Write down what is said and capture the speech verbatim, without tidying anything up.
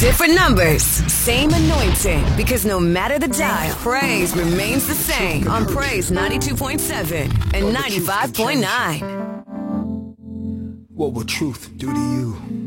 Different numbers, same anointing. Because no matter the dial, praise remains the same on Praise ninety-two point seven and ninety-five point nine. What will truth do to you?